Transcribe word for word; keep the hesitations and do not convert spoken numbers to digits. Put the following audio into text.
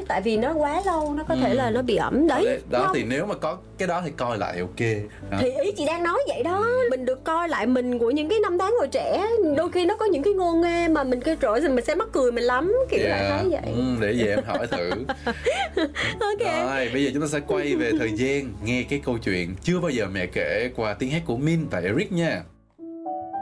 tại vì nó quá lâu, nó có Ừ. thể là nó bị ẩm đấy. Đấy, đó không? thì nếu mà có cái đó thì coi lại ok đó. Thì ý chị đang nói vậy đó, mình được coi lại mình của những cái năm tháng hồi trẻ, đôi khi nó có những cái ngô nghê mà mình kêu trội rồi mình sẽ mắc cười mình lắm, kiểu Yeah. là thấy vậy. Ừ, để về em hỏi thử. Ok. Rồi bây giờ chúng ta sẽ quay về thời gian nghe cái câu chuyện Chưa Bao Giờ Mẹ Kể qua tiếng hát của Min và Eric nha.